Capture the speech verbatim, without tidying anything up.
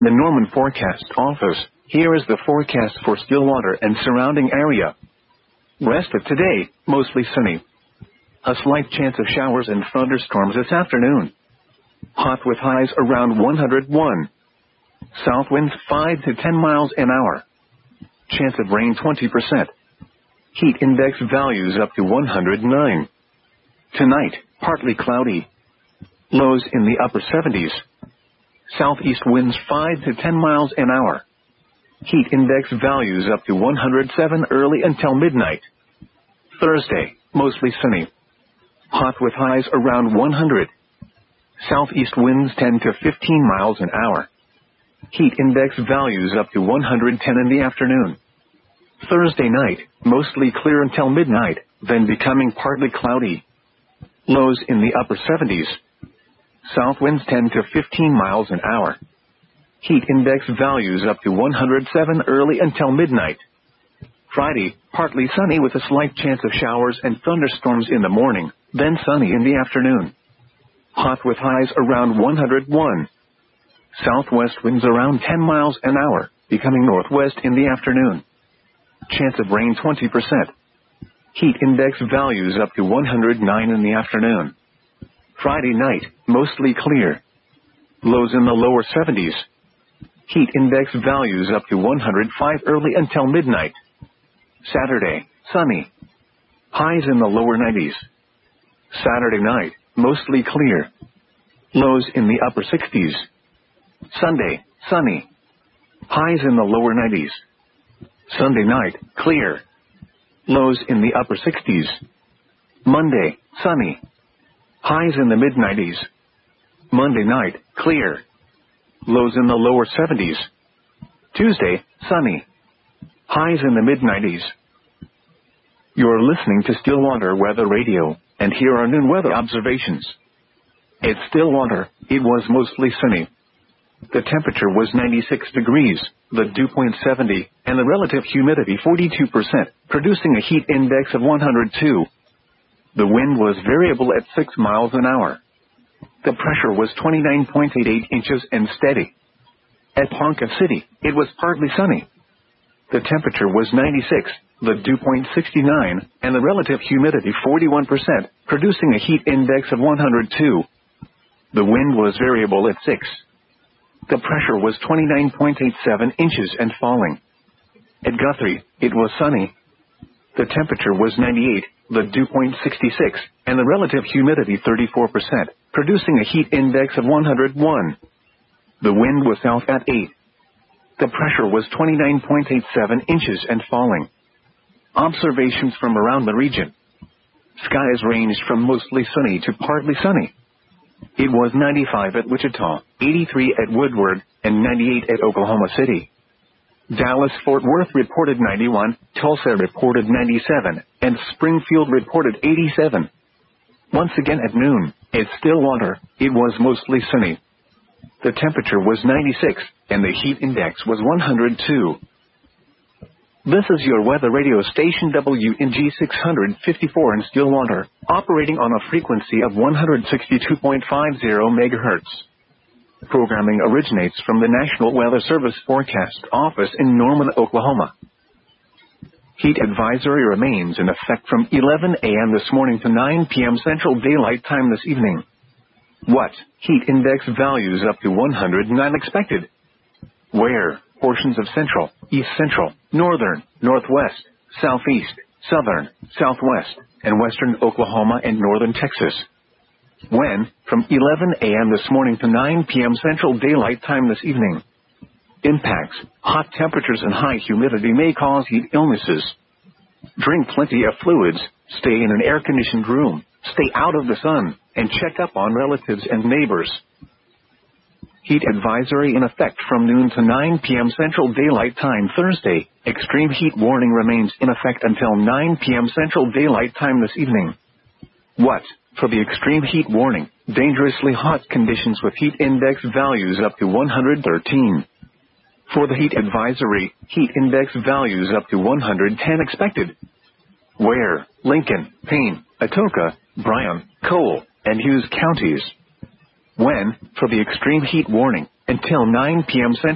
The Norman Forecast Office. Here is the forecast for Stillwater and surrounding area. Rest of today, mostly sunny. A slight chance of showers and thunderstorms this afternoon. Hot with highs around one hundred one. South winds five to ten miles an hour. Chance of rain twenty percent. Heat index values up to one hundred nine. Tonight, partly cloudy. Lows in the upper seventies. Southeast winds five to ten miles an hour. Heat index values up to one hundred seven early until midnight. Thursday, mostly sunny. Hot with highs around one hundred. Southeast winds ten to fifteen miles an hour. Heat index values up to one hundred ten in the afternoon. Thursday night, mostly clear until midnight, then becoming partly cloudy. Lows in the upper seventies. South winds ten to fifteen miles an hour. Heat index values up to one hundred seven early until midnight. Friday, partly sunny with a slight chance of showers and thunderstorms in the morning, then sunny in the afternoon. Hot with highs around one hundred one. Southwest winds around ten miles an hour, becoming northwest in the afternoon. Chance of rain twenty percent. Heat index values up to one hundred nine in the afternoon. Friday night, mostly clear. Lows in the lower seventies. Heat index values up to one hundred five early until midnight. Saturday, sunny. Highs in the lower nineties. Saturday night, mostly clear. Lows in the upper sixties. Sunday, sunny. Highs in the lower nineties. Sunday night, clear. Lows in the upper sixties. Monday, sunny. Highs in the mid nineties. Monday night, clear. Lows in the lower seventies. Tuesday, sunny. Highs in the mid nineties. You're listening to Stillwater Weather Radio, and here are noon weather observations. At Stillwater, it was mostly sunny. The temperature was ninety-six degrees, the dew point seventy, and the relative humidity forty-two percent, producing a heat index of one hundred two. The wind was variable at six miles an hour. The pressure was twenty-nine point eight eight inches and steady. At Ponca City, it was partly sunny. The temperature was ninety-six, the dew point sixty-nine, and the relative humidity forty-one percent, producing a heat index of one hundred two. The wind was variable at six. The pressure was twenty-nine point eight seven inches and falling. At Guthrie, it was sunny. The temperature was ninety-eight, the dew point sixty-six, and the relative humidity thirty-four percent, producing a heat index of one hundred one. The wind was south at eight. The pressure was twenty-nine point eight seven inches and falling. Observations from around the region. Skies ranged from mostly sunny to partly sunny. It was ninety-five at Wichita, eighty-three at Woodward, and ninety-eight at Oklahoma City. Dallas-Fort Worth reported ninety-one, Tulsa reported ninety-seven, and Springfield reported eighty-seven. Once again at noon, at Stillwater, it was mostly sunny. The temperature was ninety-six, and the heat index was one hundred two. This is your weather radio station W N G six fifty-four in Stillwater, operating on a frequency of one hundred sixty-two point five zero megahertz. Programming originates from the National Weather Service Forecast Office in Norman, Oklahoma. Heat advisory remains in effect from eleven a m this morning to nine p m Central Daylight Time this evening. What? Heat index values up to one hundred nine expected. Where? Portions of central, east central, northern, northwest, southeast, southern, southwest, and western Oklahoma and northern Texas. When? From eleven a m this morning to nine p m Central Daylight Time this evening. Impacts. Hot temperatures and high humidity may cause heat illnesses. Drink plenty of fluids, stay in an air-conditioned room, stay out of the sun, and check up on relatives and neighbors. Heat advisory in effect from noon to nine p m Central Daylight Time Thursday. Extreme heat warning remains in effect until nine p m Central Daylight Time this evening. What? For the extreme heat warning, dangerously hot conditions with heat index values up to one hundred thirteen. For the heat advisory, heat index values up to one hundred ten expected. Where? Lincoln, Payne, Atoka, Bryan, Cole, and Hughes counties. When? For the extreme heat warning, until nine p m Central